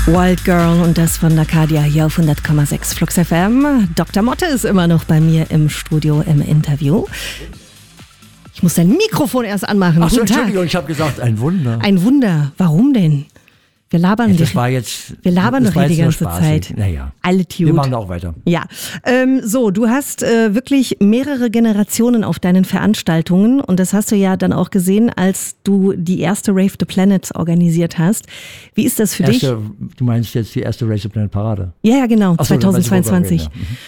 Wild Girl und das von Arcadia hier auf 100,6 Flux FM. Dr. Motte ist immer noch bei mir im Studio im Interview. Ich muss dein Mikrofon erst anmachen. Ach so, Entschuldigung, ich habe gesagt, ein Wunder. Ein Wunder. Warum denn? Wir labern ja, wir labern doch hier die ganze Zeit. Naja. Altitude. Wir machen da auch weiter. Ja. So, du hast wirklich mehrere Generationen auf deinen Veranstaltungen und das hast du ja dann auch gesehen, als du die erste Rave the Planet organisiert hast. Wie ist das für dich? Du meinst jetzt die erste Rave the Planet Parade? Ja, genau, so, 2022.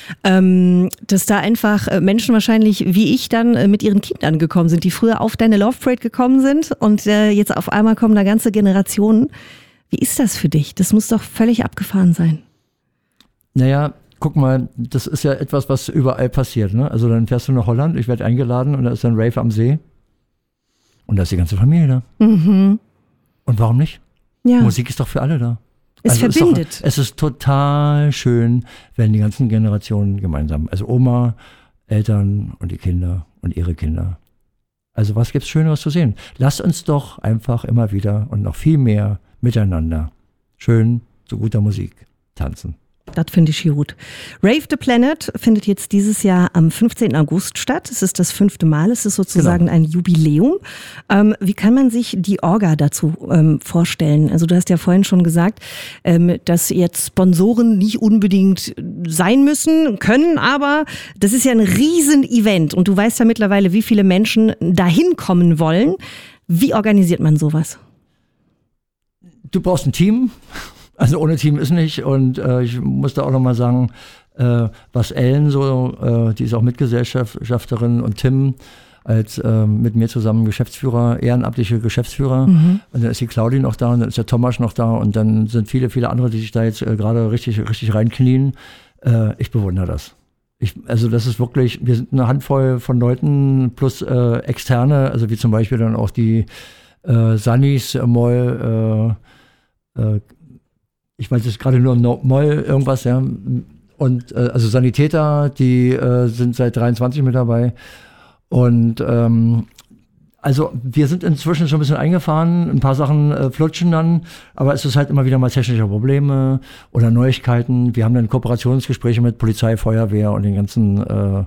Dass da einfach Menschen wahrscheinlich wie ich dann mit ihren Kindern gekommen sind, die früher auf deine Love Parade gekommen sind und jetzt auf einmal kommen da ganze Generationen. Wie ist das für dich? Das muss doch völlig abgefahren sein. Naja, guck mal, das ist ja etwas, was überall passiert. Ne? Also dann fährst du nach Holland, ich werde eingeladen und da ist dann Rave am See. Und da ist die ganze Familie da. Mhm. Und warum nicht? Ja. Musik ist doch für alle da. Es verbindet. Es ist total schön, wenn die ganzen Generationen gemeinsam, also Oma, Eltern und die Kinder und ihre Kinder. Also was gibt's Schöneres zu sehen? Lasst uns doch einfach immer wieder und noch viel mehr miteinander schön zu guter Musik tanzen. Das finde ich gut. Rave the Planet findet jetzt dieses Jahr am 15. August statt. Es ist das 5. Mal. Es ist sozusagen ein Jubiläum. Wie kann man sich die Orga dazu vorstellen? Also du hast ja vorhin schon gesagt, dass jetzt Sponsoren nicht unbedingt sein müssen, können, aber das ist ja ein Riesen-Event und du weißt ja mittlerweile, wie viele Menschen dahin kommen wollen. Wie organisiert man sowas? Du brauchst ein Team. Also ohne Team ist nicht und ich muss da auch nochmal sagen, was Ellen so, die ist auch Mitgesellschafterin und Tim als mit mir zusammen Geschäftsführer, ehrenamtliche Geschäftsführer und dann ist die Claudi noch da und dann ist der Thomas noch da und dann sind viele, viele andere, die sich da jetzt gerade richtig reinknien. Ich bewundere das. Also das ist wirklich, wir sind eine Handvoll von Leuten plus Externe, also wie zum Beispiel dann auch die Sunnis, Moll, ich weiß jetzt gerade nur Moll, irgendwas, ja. Und also Sanitäter, die sind seit 23 mit dabei. Und also wir sind inzwischen schon ein bisschen eingefahren, ein paar Sachen flutschen dann, aber es ist halt immer wieder mal technische Probleme oder Neuigkeiten. Wir haben dann Kooperationsgespräche mit Polizei, Feuerwehr und den ganzen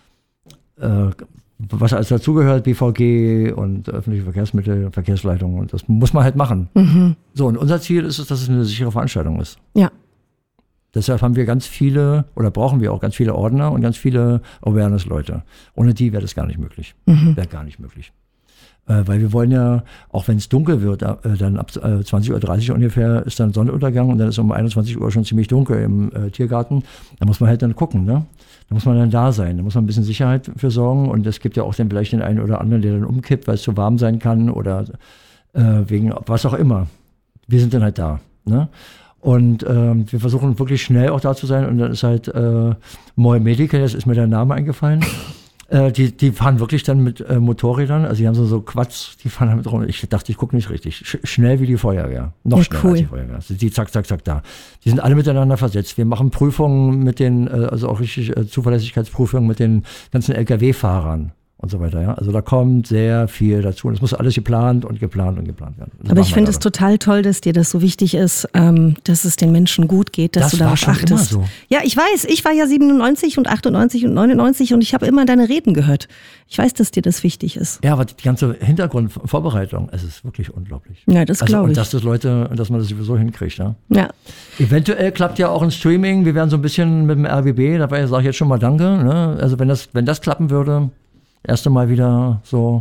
was alles dazugehört, BVG und öffentliche Verkehrsmittel, Verkehrsleitung und das muss man halt machen. Mhm. So, und unser Ziel ist es, dass es eine sichere Veranstaltung ist. Ja. Deshalb haben wir ganz viele, oder brauchen wir auch ganz viele Ordner und ganz viele Awareness-Leute. Ohne die wäre das gar nicht möglich. Wäre gar nicht möglich. Weil wir wollen ja, auch wenn es dunkel wird, dann ab 20.30 Uhr ungefähr ist dann Sonnenuntergang und dann ist um 21 Uhr schon ziemlich dunkel im Tiergarten. Da muss man halt dann gucken, ne? Da muss man dann da sein, da muss man ein bisschen Sicherheit für sorgen und es gibt ja auch dann vielleicht den einen oder anderen, der dann umkippt, weil es zu warm sein kann oder wegen was auch immer. Wir sind dann halt da, ne? Und wir versuchen wirklich schnell auch da zu sein und dann ist halt Moy Medical, das ist mir der Name eingefallen. Die fahren wirklich dann mit Motorrädern, also die haben so Quads, die fahren damit rum. Ich dachte, ich gucke nicht richtig. Schnell wie die Feuerwehr. Noch schneller als die Feuerwehr. Also die zack da. Die sind alle miteinander versetzt. Wir machen Prüfungen mit den, also auch richtig Zuverlässigkeitsprüfungen mit den ganzen LKW-Fahrern und so weiter. Ja? Also da kommt sehr viel dazu. Und es muss alles geplant werden. Aber ich finde es total toll, dass dir das so wichtig ist, dass es den Menschen gut geht, dass du darauf achtest. Immer so. Ja, ich weiß. Ich war ja 97 und 98 und 99 und ich habe immer deine Reden gehört. Ich weiß, dass dir das wichtig ist. Ja, aber die ganze Hintergrundvorbereitung, es ist wirklich unglaublich. Ja, das glaube ich. Und dass man das sowieso hinkriegt. Ja? Ja. Eventuell klappt ja auch ein Streaming. Wir werden so ein bisschen mit dem RBB, dabei sage ich jetzt schon mal Danke. Ne? Also wenn das klappen würde, erste Mal wieder so,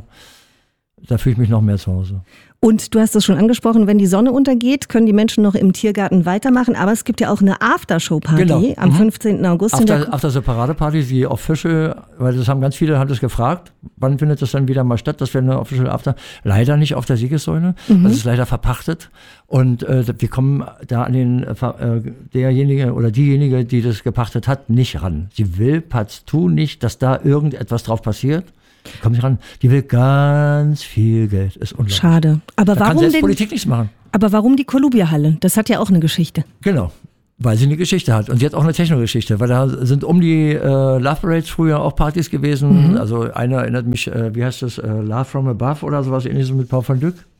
da fühle ich mich noch mehr zu Hause. Und du hast es schon angesprochen, wenn die Sonne untergeht, können die Menschen noch im Tiergarten weitermachen. Aber es gibt ja auch eine Aftershow-Party am 15. August. After-Party, die Official, weil das haben ganz viele haben das gefragt, wann findet das dann wieder mal statt, dass wir eine Official After, leider nicht auf der Siegessäule, das ist leider verpachtet. Und wir kommen da an derjenige oder diejenige, die das gepachtet hat, nicht ran. Sie will partout nicht, dass da irgendetwas drauf passiert. Die kommt nicht ran. Die will ganz viel Geld. Ist unglaublich. Schade. Aber warum kann Politik nichts machen. Aber warum die Columbia-Halle? Das hat ja auch eine Geschichte. Genau. Weil sie eine Geschichte hat. Und sie hat auch eine Techno-Geschichte. Weil da sind um die Love Parades früher auch Partys gewesen. Also einer erinnert mich, wie heißt das? Love from Above oder sowas ähnliches mit Paul van Dyk.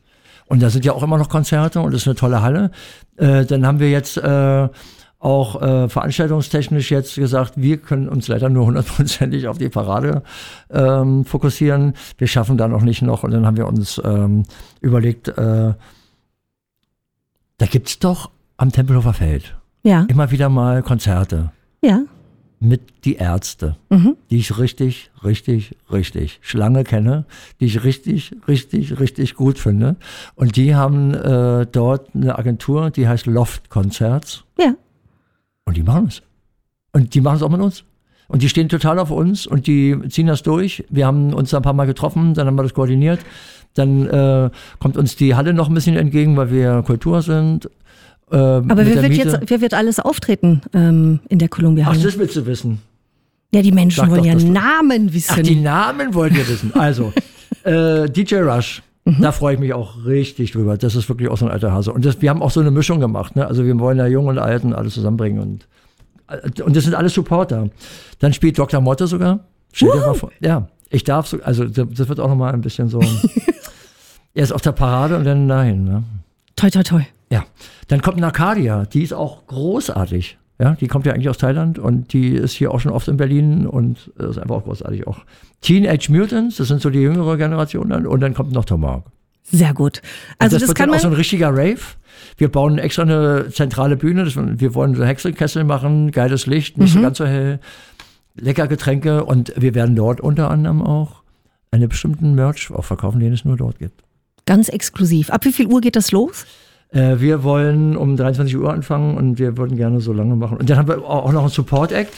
Und da sind ja auch immer noch Konzerte und das ist eine tolle Halle. Dann haben wir jetzt auch veranstaltungstechnisch jetzt gesagt, wir können uns leider nur 100% auf die Parade fokussieren. Wir schaffen da noch nicht noch. Und dann haben wir uns überlegt, da gibt's doch am Tempelhofer Feld immer wieder mal Konzerte. Ja. Mit die Ärzte, die ich richtig Schlange kenne, die ich richtig gut finde. Und die haben dort eine Agentur, die heißt Loft Concerts. Ja. Und die machen es. Und die machen es auch mit uns. Und die stehen total auf uns und die ziehen das durch. Wir haben uns da ein paar Mal getroffen, dann haben wir das koordiniert. Dann kommt uns die Halle noch ein bisschen entgegen, weil wir Kultur sind. Aber wer wird alles auftreten in der Columbia-Halle? Ach, das willst du wissen. Ja, die Menschen wollen ja Namen wissen. Ach, die Namen wollen wir wissen. Also, DJ Rush, da freue ich mich auch richtig drüber. Das ist wirklich auch so ein alter Hase. Und wir haben auch so eine Mischung gemacht. Ne? Also wir wollen ja Jung und Alten alles zusammenbringen. Und das sind alles Supporter. Dann spielt Dr. Motte sogar. Stell dir mal vor. Ja, ich darf so, also das wird auch nochmal ein bisschen so. Er ist auf der Parade und dann dahin. Ne? Toi, toi, toi. Ja, dann kommt Arcadia, die ist auch großartig. Ja, die kommt ja eigentlich aus Thailand und die ist hier auch schon oft in Berlin und ist einfach auch großartig auch. Teenage Mutants, das sind so die jüngere Generation dann und dann kommt noch Tomahawk. Sehr gut. Also das wird kann dann man auch so ein richtiger Rave. Wir bauen extra eine zentrale Bühne, wir wollen so Hexenkessel machen, geiles Licht, nicht so ganz so hell, lecker Getränke und wir werden dort unter anderem auch einen bestimmten Merch auch verkaufen, den es nur dort gibt. Ganz exklusiv. Ab wie viel Uhr geht das los? Wir wollen um 23 Uhr anfangen und wir würden gerne so lange machen. Und dann haben wir auch noch einen Support-Act.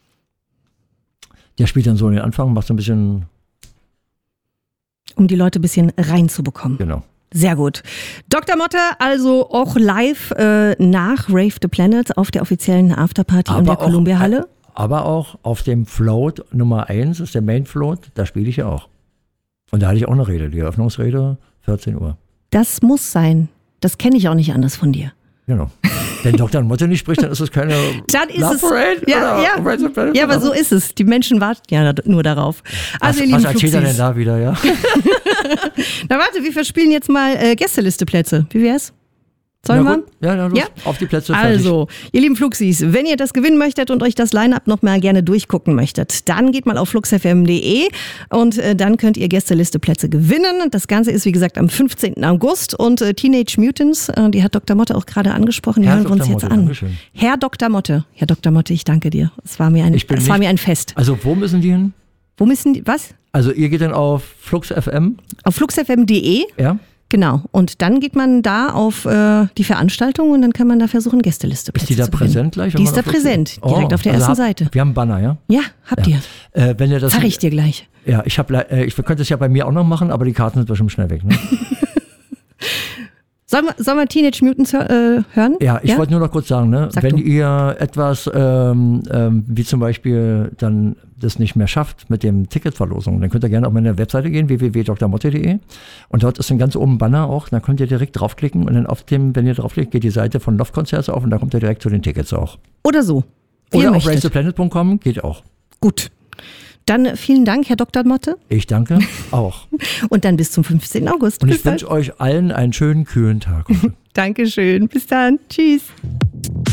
Der spielt dann so den Anfang, macht so ein bisschen. Um die Leute ein bisschen reinzubekommen. Genau. Sehr gut. Dr. Motte, also auch live nach Rave the Planet auf der offiziellen Afterparty in der Columbia-Halle. Aber auch auf dem Float Nummer 1, ist der Main Float, da spiele ich ja auch. Und da hatte ich auch eine Rede, die Eröffnungsrede, 14 Uhr. Das muss sein. Das kenne ich auch nicht anders von dir. Genau. Wenn Dr. Motte nicht spricht, dann ist es keine dann ist Love es, Parade. Ja, aber so ist es. Die Menschen warten ja nur darauf. Also, was erzählt er denn da wieder, ja? Na warte, wir verspielen jetzt mal Gästelisteplätze. Wie wär's? Sollen wir? Ja, los. Auf die Plätze. Also, ihr lieben Fluxis, wenn ihr das gewinnen möchtet und euch das Line-Up noch mal gerne durchgucken möchtet, dann geht mal auf fluxfm.de und dann könnt ihr Gästelisteplätze gewinnen. Das Ganze ist, wie gesagt, am 15. August und Teenage Mutants, die hat Dr. Motte auch gerade angesprochen, die hören wir uns jetzt an. Dankeschön. Herr Dr. Motte, ich danke dir. Es war mir ein Fest. Also, wo müssen die hin? Wo müssen die, was? Also, ihr geht dann auf fluxfm? Auf fluxfm.de. Ja. Genau. Und dann geht man da auf die Veranstaltung und dann kann man da versuchen, Gästelisteplätze zu gewinnen. Ist die da präsent gleich? Die ist da präsent, direkt auf der ersten Seite. Wir haben einen Banner, ja? Ja, habt ihr. Wenn ihr das sag ich dir gleich. Ja, ich könnte es ja bei mir auch noch machen, aber die Karten sind bestimmt schnell weg. Ne? Sollen wir Teenage Mutants hören? Ja, ich wollte nur noch kurz sagen, ne? Wenn ihr etwas, wie zum Beispiel dann das nicht mehr schafft mit dem Ticketverlosung, dann könnt ihr gerne auf meine Webseite gehen, www.drmotte.de und dort ist ein ganz oben Banner auch, da könnt ihr direkt draufklicken und dann wenn ihr draufklickt, geht die Seite von Love Concerts auf und da kommt ihr direkt zu den Tickets auch. Oder so. Oder auf racetheplanet.com geht auch. Gut. Dann vielen Dank, Herr Dr. Motte. Ich danke auch. Und dann bis zum 15. August. Und ich wünsche euch allen einen schönen, kühlen Tag. Dankeschön. Bis dann. Tschüss.